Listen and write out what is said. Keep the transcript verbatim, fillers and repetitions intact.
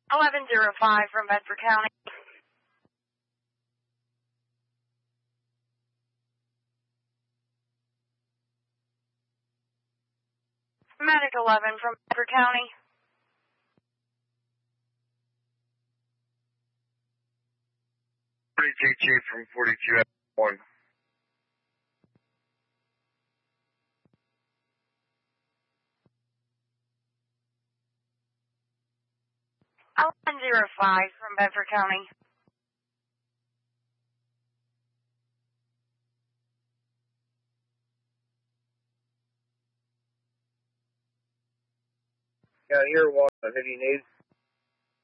eleven oh five from Bedford County. Medic eleven from Bedford County. forty-two Chief from forty-two one. eleven oh five from Bedford County. County here, one. Who do you need?